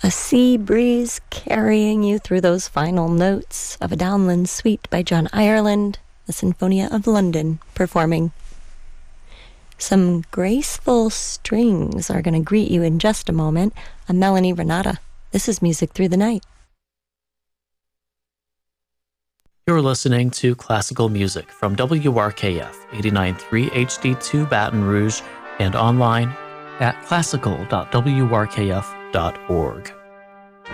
A sea breeze carrying you through those final notes of a Downland Suite by John Ireland, the Sinfonia of London performing. Some graceful strings are going to greet you in just a moment. I'm Melanie Renata. This is Music Through the Night. You're listening to classical music from WRKF 89.3 HD2 Baton Rouge and online at classical.wrkf.org.